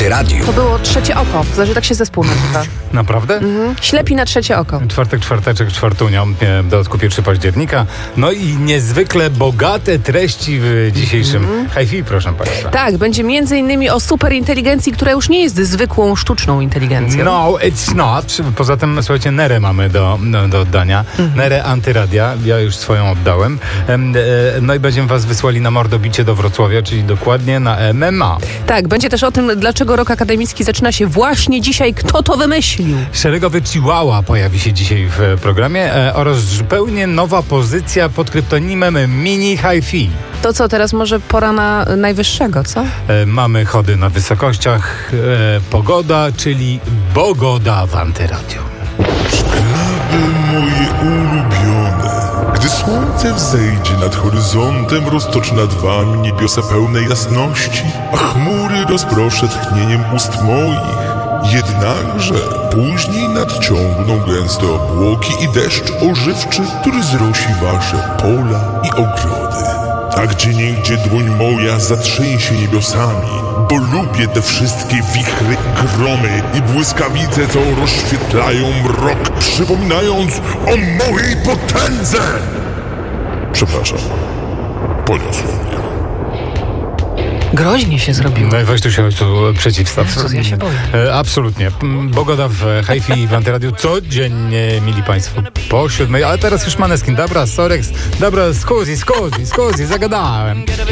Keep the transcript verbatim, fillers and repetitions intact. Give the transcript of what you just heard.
Antyradiu. To było trzecie oko. Znaczy tak się zespół nazywa. Naprawdę? Mhm. Ślepi na trzecie oko. Czwartek, czwarteczek, czwartunią, e, w dodatku pierwszego października. No i niezwykle bogate treści w dzisiejszym mm. Hi-Fi, proszę Państwa. Tak, będzie między innymi o superinteligencji, która już nie jest zwykłą, sztuczną inteligencją. No, it's not. Poza tym, słuchajcie, Nerę mamy do, do, do oddania. Mm-hmm. Nerę Antyradia. Ja już swoją oddałem. E, no i będziemy was wysłali na mordobicie do Wrocławia, czyli dokładnie na M M A. Tak, będzie też o tym, dlaczego rok akademicki zaczyna się właśnie dzisiaj. Kto to wymyślił? Szeregowy Chihuahua pojawi się dzisiaj w programie e, oraz zupełnie nowa pozycja pod kryptonimem Mini Hi-Fi. To co, teraz może pora na najwyższego, co? E, mamy chody na wysokościach, e, pogoda, czyli Bogoda w Antyradiu. Szklaby moje ulubione, gdy słońce wzejdzie nad horyzontem, roztoczy nad wami niebiosa pełne jasności, a chmury rozproszę tchnieniem ust moich. Jednakże później nadciągną gęste obłoki i deszcz ożywczy, który zrosi wasze pola i ogrody. A gdzieniegdzie dłoń moja zatrzęsie niebiosami, bo lubię te wszystkie wichry, gromy i błyskawice, co rozświetlają mrok, przypominając o mojej potędze. Przepraszam, poniosło mnie. Groźnie się zrobiło. No i weź tu się tu przeciwstaw. Jezus, ja się boję. E, absolutnie. Bogoda w Hi-Fi i w Antyradiu codziennie, mili Państwo, po siódmej. Ale teraz już Maneskin. Dobra, Sorex. Dobra, scusi, scusi, scusi, zagadałem.